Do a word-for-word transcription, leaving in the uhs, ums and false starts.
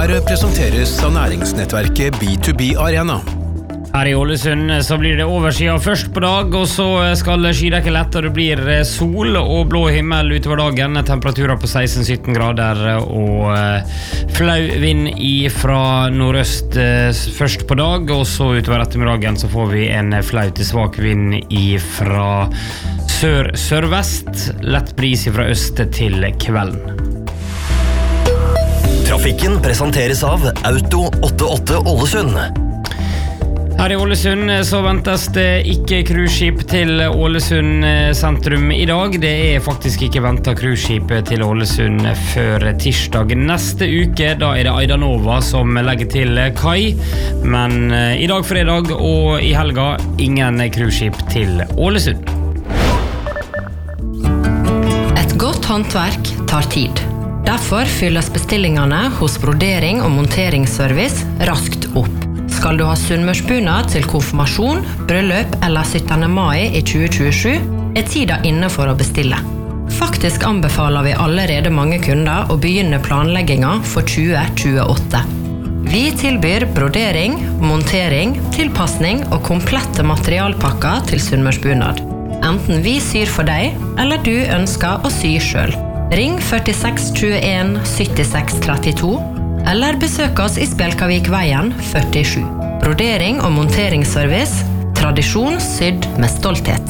Her presenteres av næringsnettverket B to B Arena. Her I Ålesund så blir det overskya først på dag, og så skal skydekke lette, og det blir sol og blå himmel utover dagen. Temperaturer på seksten til sytten grader og flau vind fra nordøst først på dag, og så utover ettermiddagen så får vi en flau til svak vind fra sør-sørvest. Lett bris fra øst til kvelden. Trafikken presenteres av Auto åttiåtte Ålesund. Her I Ålesund så ventes det ikke cruiseskip til Ålesund sentrum I dag. Det er faktisk ikke ventet cruiseskip til Ålesund før tirsdag neste uke. Da er det Aidanova som legger til kai. Men I dag fredag og I helga ingen cruiseskip til Ålesund. Et godt håndverk tar tid. Derfor fylles bestillingene hos brodering og monteringsservice raskt opp. Skal du ha sunnmørsbunad til konfirmasjon, bryllup eller syttende mai I tjue tjuesju, er tida inne for å bestille. Faktisk anbefaler vi allerede mange kunder å begynne planlegginga for tjue tjueåtte. Vi tilbyr brodering, montering, tilpassning og komplette materialpakker til sunnmørsbunad. Enten vi syr for deg, eller du ønsker å sy selv. Ring førtiseks tjueen syttiseks trettito, eller besøk oss I Spjelkavikveien førtisju. Brodering og monteringsservice, tradisjon sydd med stolthet.